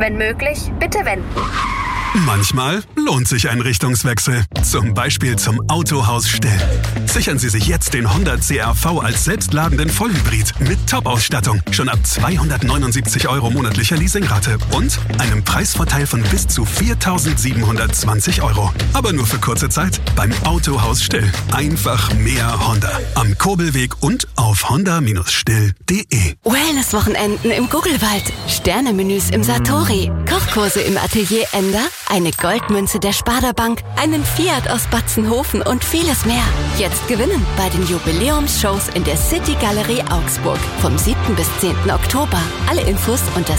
Wenn möglich, bitte wenden. Manchmal lohnt sich ein Richtungswechsel. Zum Beispiel zum Autohaus Still. Sichern Sie sich jetzt den Honda CR-V als selbstladenden Vollhybrid mit Top-Ausstattung. Schon ab 279 € monatlicher Leasingrate und einem Preisvorteil von bis zu 4.720 €. Aber nur für kurze Zeit beim Autohaus Still. Einfach mehr Honda. Am Kurbelweg und auf honda-still.de. Wellness-Wochenenden im Guggelwald. Sternemenüs im Satori. Kochkurse im Atelier Ender. Eine Goldmünze der Sparda Bank, einen Fiat aus Batzenhofen und vieles mehr. Jetzt gewinnen bei den Jubiläumsshows in der City Galerie Augsburg vom 7. bis 10. Oktober. Alle Infos unter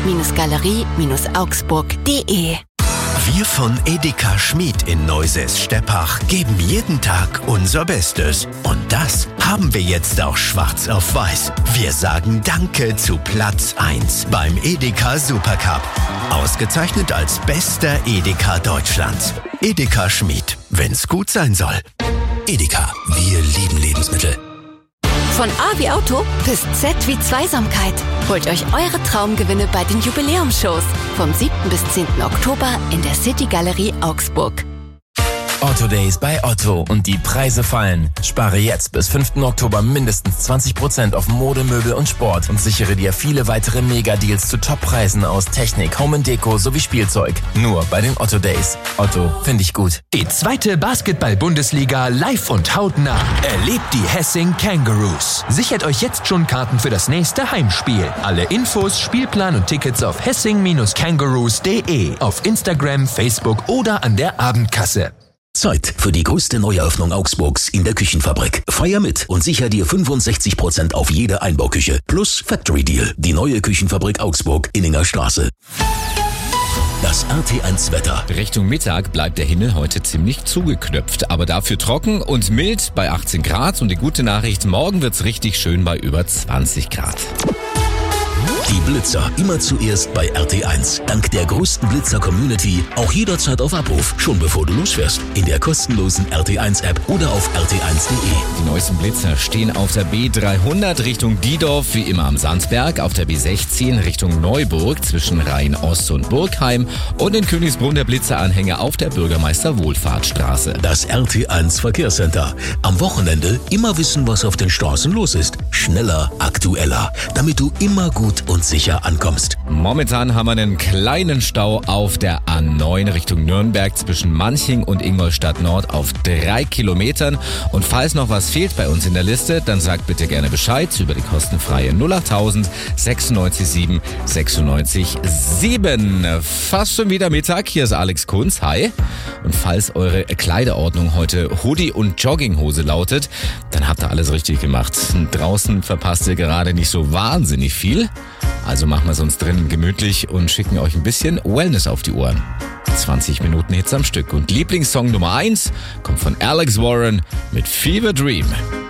city-galerie-augsburg.de. Wir von Edeka Schmid in Neusäß-Steppach geben jeden Tag unser Bestes. Und das haben wir jetzt auch schwarz auf weiß. Wir sagen Danke zu Platz 1 beim Edeka Supercup. Ausgezeichnet als bester Edeka Deutschlands. Edeka Schmid, wenn's gut sein soll. Edeka, wir lieben Lebensmittel. Von A wie Auto bis Z wie Zweisamkeit. Holt euch eure Traumgewinne bei den Jubiläumsshows vom 7. bis 10. Oktober in der City Galerie Augsburg. Otto Days bei Otto und die Preise fallen. Spare jetzt bis 5. Oktober mindestens 20% auf Mode, Möbel und Sport und sichere dir viele weitere Mega-Deals zu Top-Preisen aus Technik, Home & Deko sowie Spielzeug. Nur bei den Otto Days. Otto, finde ich gut. Die zweite Basketball-Bundesliga live und hautnah. Erlebt die Hessing Kangaroos. Sichert euch jetzt schon Karten für das nächste Heimspiel. Alle Infos, Spielplan und Tickets auf hessing-kangaroos.de, auf Instagram, Facebook oder an der Abendkasse. Zeit für die größte Neueröffnung Augsburgs in der Küchenfabrik. Feier mit und sicher dir 65% auf jede Einbauküche. Plus Factory Deal, die neue Küchenfabrik Augsburg, Inninger Straße. Das RT1-Wetter. Richtung Mittag bleibt der Himmel heute ziemlich zugeknöpft, aber dafür trocken und mild bei 18 Grad. Und die gute Nachricht, morgen wird's richtig schön bei über 20 Grad. Die Blitzer immer zuerst bei RT1. Dank der größten Blitzer-Community auch jederzeit auf Abruf, schon bevor du losfährst. In der kostenlosen RT1-App oder auf rt1.de. Die neuesten Blitzer stehen auf der B300 Richtung Diedorf, wie immer am Sandsberg, auf der B16 Richtung Neuburg zwischen Rhein-Ost und Burgheim und in Königsbrunn der Blitzeranhänger auf der Bürgermeister-Wohlfahrtsstraße. Das RT1 Verkehrscenter. Am Wochenende immer wissen, was auf den Straßen los ist. Schneller, aktueller, damit du immer gut und sicher ankommst. Momentan haben wir einen kleinen Stau auf der A9 Richtung Nürnberg zwischen Manching und Ingolstadt Nord auf 3 Kilometern. Und falls noch was fehlt bei uns in der Liste, dann sagt bitte gerne Bescheid über die kostenfreie 08000 96 7 96 7. Fast schon wieder Mittag. Hier ist Alex Kunz. Hi. Und falls eure Kleiderordnung heute Hoodie und Jogginghose lautet, dann habt ihr alles richtig gemacht. Draußen verpasst ihr gerade nicht so wahnsinnig viel. Also machen wir es uns drinnen gemütlich und schicken euch ein bisschen Wellness auf die Ohren. 20 Minuten Hits am Stück. Und Lieblingssong Nummer 1 kommt von Alex Warren mit Fever Dream.